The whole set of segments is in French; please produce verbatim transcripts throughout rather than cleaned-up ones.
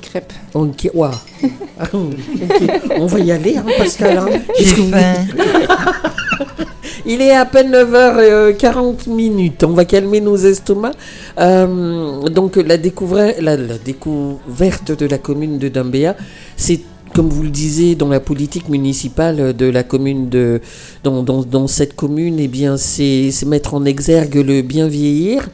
crêpes. Ok, waouh. Okay. On va y aller, hein, Pascal. Hein. J'ai faim. Il est à peine neuf heures quarante minutes. On va calmer nos estomacs. Euh, donc, la, découvre- la, la découverte de la commune de Dambéa, c'est, comme vous le disiez, dans la politique municipale de la commune de... Dans, dans, dans cette commune, eh bien, c'est, c'est mettre en exergue le bien vieillir.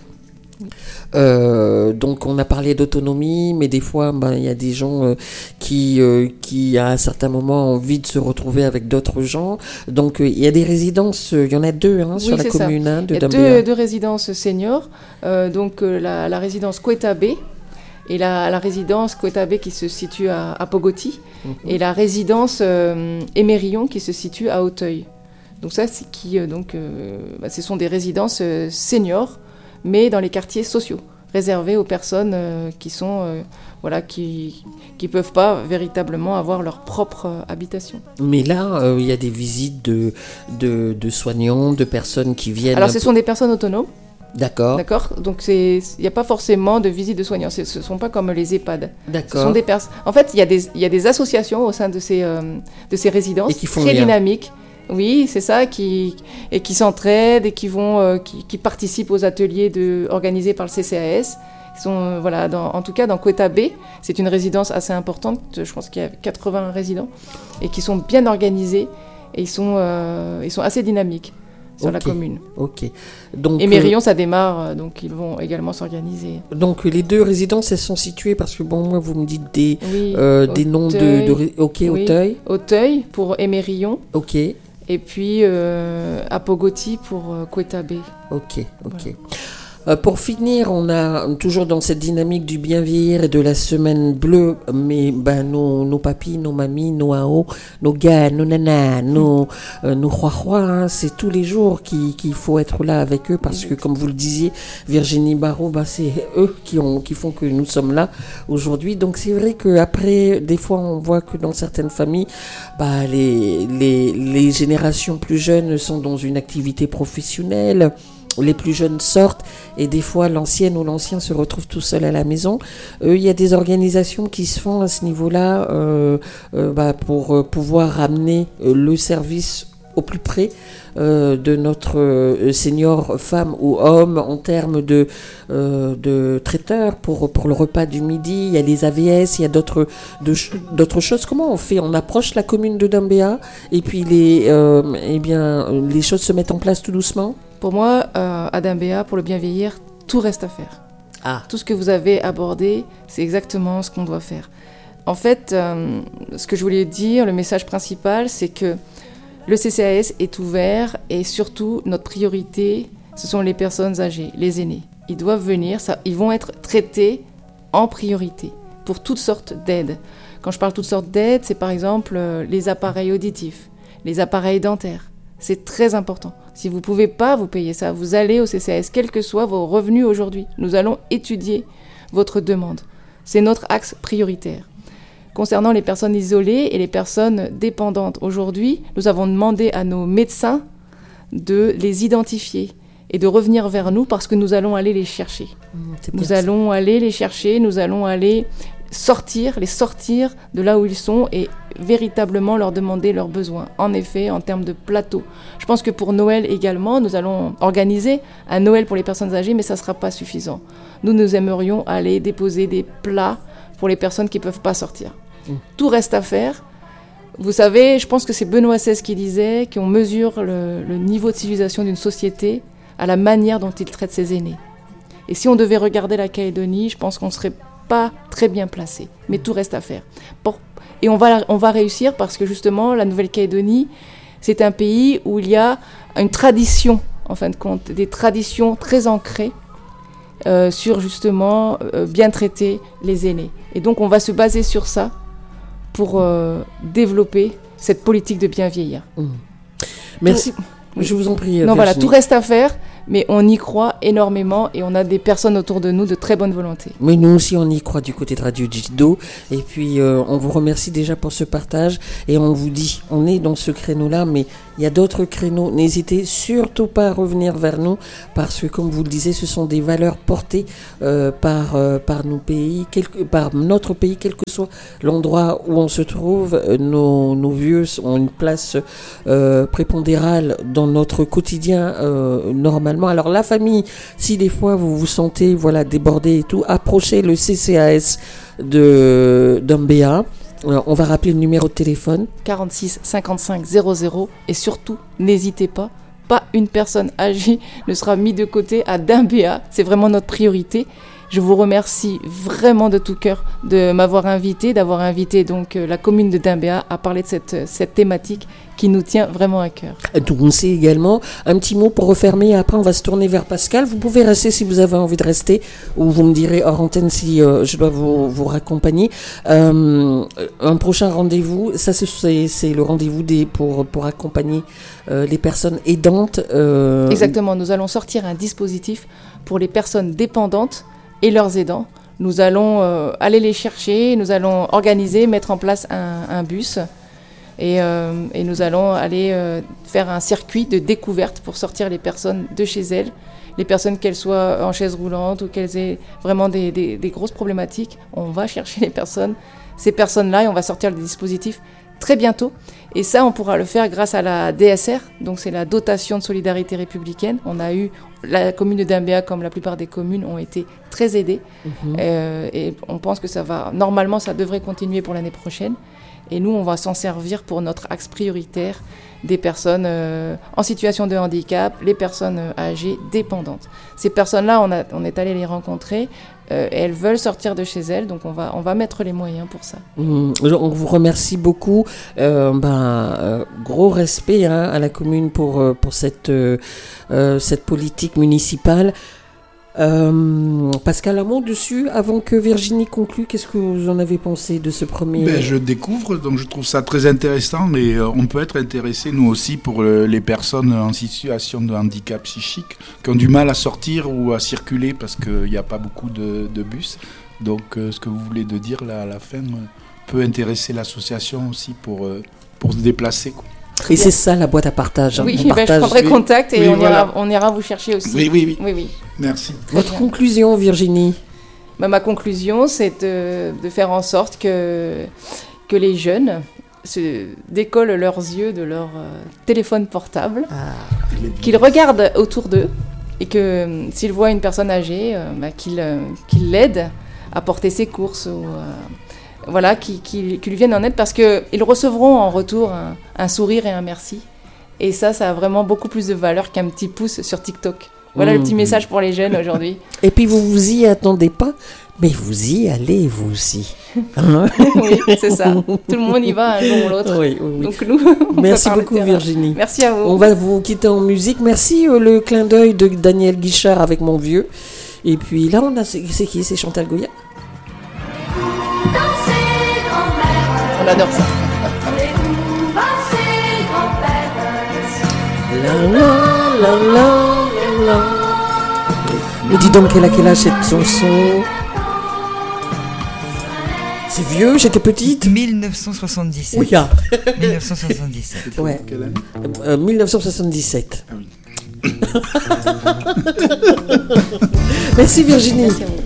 Euh, donc on a parlé d'autonomie, mais des fois ben, il y a des gens euh, qui, euh, qui à un certain moment ont envie de se retrouver avec d'autres gens. Donc euh, il y a des résidences, il y en a deux hein, Oui, sur la c'est commune hein, de Il y a Dambéa. deux, deux résidences seniors, euh, donc euh, la, la résidence Koeta B et la, la résidence Koeta B qui se situe à, à Pogoti, mm-hmm. et la résidence euh, Émérillon qui se situe à Auteuil. Donc ça, c'est qui, euh, donc, euh, bah, ce sont des résidences euh, seniors, mais dans les quartiers sociaux, réservés aux personnes euh, qui sont, euh, voilà, qui qui peuvent pas véritablement avoir leur propre euh, habitation. Mais là, euh, il y a des visites de, de, de soignants, de personnes qui viennent... Alors, ce sont des personnes autonomes. D'accord. D'accord. Donc, il n'y a pas forcément de visite de soignants. C'est, ce ne sont pas comme les EHPAD. D'accord. Ce sont des pers- en fait, il y a des, il y a des associations au sein de ces, euh, de ces résidences et qui font très rien. dynamiques. Oui, c'est ça, qui, et qui s'entraident et qui, vont, euh, qui, qui participent aux ateliers de, organisés par le C C A S. Ils sont, euh, voilà, dans, en tout cas, dans Koeta B, c'est une résidence assez importante, je pense qu'il y a quatre-vingts résidents, et qui sont bien organisés, et ils sont, euh, ils sont assez dynamiques sur okay. la commune. Ok. Donc, et Mérillon, euh, ça démarre, donc ils vont également s'organiser. Donc les deux résidences, elles sont situées, parce que bon, moi, vous me dites des, oui, euh, des noms de, de... Ok, oui, Auteuil. Auteuil pour Émérillon. Ok. Et puis euh, à Pogoti pour euh, Koeta B. Ok, ok. Voilà. Euh, pour finir, on a toujours dans cette dynamique du bien vieillir et de la semaine bleue, mais ben, nos, nos papis, nos mamies, nos ao, nos gars, nos nanas, nos, euh, nos rois-rois, hein, c'est tous les jours qu'il, qu'il faut être là avec eux parce que, comme vous le disiez, Virginie Barrault, ben, c'est eux qui, ont, qui font que nous sommes là aujourd'hui. Donc c'est vrai qu'après, des fois, on voit que dans certaines familles, ben, les, les, les générations plus jeunes sont dans une activité professionnelle. Les plus jeunes sortent et des fois l'ancienne ou l'ancien se retrouve tout seul à la maison. Euh, il y a des organisations qui se font à ce niveau-là euh, euh, bah, pour euh, pouvoir ramener euh, le service au plus près euh, de notre euh, senior femme ou homme en termes de, euh, de traiteurs pour, pour le repas du midi. Il y a les A V S, il y a d'autres, de, d'autres choses. Comment on fait ? On approche la commune de Dambéa et puis les, euh, eh bien, les choses se mettent en place tout doucement ? Pour moi, euh, à Dambéa, pour le bien vieillir, tout reste à faire. Ah. Tout ce que vous avez abordé, c'est exactement ce qu'on doit faire. En fait, euh, ce que je voulais dire, le message principal, c'est que le C C A S est ouvert et surtout, notre priorité, ce sont les personnes âgées, les aînés. Ils doivent venir, ça, ils vont être traités en priorité pour toutes sortes d'aides. Quand je parle toutes sortes d'aides, c'est par exemple euh, les appareils auditifs, les appareils dentaires. C'est très important. Si vous ne pouvez pas vous payer ça, vous allez au C C A S, quels que soient vos revenus aujourd'hui. Nous allons étudier votre demande. C'est notre axe prioritaire. Concernant les personnes isolées et les personnes dépendantes, aujourd'hui, nous avons demandé à nos médecins de les identifier et de revenir vers nous parce que nous allons aller les chercher. Mmh, nous allons ça. aller les chercher, nous allons aller sortir, les sortir de là où ils sont et véritablement leur demander leurs besoins. En effet, en termes de plateau. Je pense que pour Noël également, nous allons organiser un Noël pour les personnes âgées, mais ça ne sera pas suffisant. Nous, nous aimerions aller déposer des plats pour les personnes qui ne peuvent pas sortir. Mmh. Tout reste à faire. Vous savez, je pense que c'est Benoît seize qui disait qu'on mesure le, le niveau de civilisation d'une société à la manière dont il traite ses aînés. Et si on devait regarder la Calédonie, je pense qu'on ne serait pas très bien placé. Mais tout reste à faire. Pour... Et on va, on va réussir parce que justement, la Nouvelle-Calédonie, c'est un pays où il y a une tradition, en fin de compte, des traditions très ancrées euh, sur justement euh, bien traiter les aînés. Et donc, on va se baser sur ça pour euh, développer cette politique de bien vieillir. Mmh. Merci. Tout... Je vous en prie. Non, Virginie. voilà, tout reste à faire, mais on y croit énormément et on a des personnes autour de nous de très bonne volonté. Mais nous aussi, on y croit du côté de Radio Jido. Et puis, euh, on vous remercie déjà pour ce partage. Et on vous dit, on est dans ce créneau-là, mais il y a d'autres créneaux. N'hésitez surtout pas à revenir vers nous, parce que, comme vous le disiez, ce sont des valeurs portées euh, par, euh, par nos pays, quelque, par notre pays, quel que soit l'endroit où on se trouve. Nos, nos vieux ont une place euh, prépondérale dans notre quotidien euh, normalement. Alors la famille, si des fois vous vous sentez voilà débordé et tout, approchez le C C A S de d'Ambéa. Alors, on va rappeler le numéro de téléphone quarante-six cinquante-cinq zéro zéro et surtout n'hésitez pas, pas une personne âgée ne sera mise de côté à Dambéa, c'est vraiment notre priorité. Je vous remercie vraiment de tout cœur de m'avoir invité, d'avoir invité donc la commune de Dambéa à parler de cette, cette thématique qui nous tient vraiment à cœur. Donc on sait également, un petit mot pour refermer, après on va se tourner vers Pascal. Vous pouvez rester si vous avez envie de rester, ou vous me direz hors antenne si euh, je dois vous, vous raccompagner. Euh, un prochain rendez-vous, ça c'est, c'est le rendez-vous des, pour, pour accompagner euh, les personnes aidantes. Euh... Exactement, nous allons sortir un dispositif pour les personnes dépendantes et leurs aidants. Nous allons euh, aller les chercher, nous allons organiser, mettre en place un, un bus et, euh, et nous allons aller euh, faire un circuit de découverte pour sortir les personnes de chez elles, les personnes qu'elles soient en chaise roulante ou qu'elles aient vraiment des, des, des grosses problématiques. On va chercher les personnes, ces personnes-là, et on va sortir le dispositif très bientôt. Et ça, on pourra le faire grâce à la D S R, donc c'est la dotation de solidarité républicaine. On a eu, la commune de Dambéa, comme la plupart des communes, ont été très aidées. Mmh. Euh, et on pense que ça va, normalement, ça devrait continuer pour l'année prochaine. Et nous, on va s'en servir pour notre axe prioritaire des personnes euh, en situation de handicap, les personnes euh, âgées dépendantes. Ces personnes-là, on, a, on est allé les rencontrer. Euh, elles veulent sortir de chez elles, donc on va, on va mettre les moyens pour ça. Mmh, on vous remercie beaucoup. Euh, ben, euh, gros respect hein, à la commune pour, pour cette, euh, cette politique municipale. Euh, Pascal, un mot dessus avant que Virginie conclue. Qu'est-ce que vous en avez pensé de ce premier... Ben, je découvre, donc je trouve ça très intéressant et euh, on peut être intéressé nous aussi pour euh, les personnes en situation de handicap psychique qui ont du mal à sortir ou à circuler parce qu'il n'y a pas beaucoup de, de bus. Donc euh, ce que vous voulez de dire là à la fin euh, peut intéresser l'association aussi pour, euh, pour se déplacer, quoi. Et c'est ça la boîte à partage. Hein. Oui, ben, je prendrai oui. contact et oui, on, voilà. ira, on ira vous chercher aussi. Oui, oui, oui. oui, oui. Merci. Très Votre bien. conclusion, Virginie? Ben, ma conclusion, c'est de, de faire en sorte que, que les jeunes se décollent leurs yeux de leur euh, téléphone portable, ah, qu'ils regardent autour d'eux et que euh, s'ils voient une personne âgée, euh, ben, qu'ils, euh, qu'ils l'aident à porter ses courses ou... Euh, voilà, qui, qui, qui lui viennent en aide parce qu'ils recevront en retour un, un sourire et un merci. Et ça, ça a vraiment beaucoup plus de valeur qu'un petit pouce sur TikTok. Voilà mmh. le petit message pour les jeunes aujourd'hui. Et puis vous vous y attendez pas, mais vous y allez vous aussi. Hein? Oui, c'est ça. Tout le monde y va un jour ou l'autre. Oui, oui, oui. Donc nous, merci beaucoup Virginie. Merci à vous. On va vous quitter en musique. Merci euh, le clin d'œil de Daniel Guichard avec Mon Vieux. Et puis là, on a c'est, c'est qui? C'est Chantal Goya. On adore ça. La la la la la. Mais dis donc, quelle a quel âge cette chanson? C'est vieux, j'étais petite. dix-neuf cent soixante-dix-sept. Oui, ah. dix-neuf cent soixante-dix-sept. Ouais. Quelle année Euh, dix-neuf cent soixante-dix-sept. Ah oui. Merci Virginie. Merci à vous.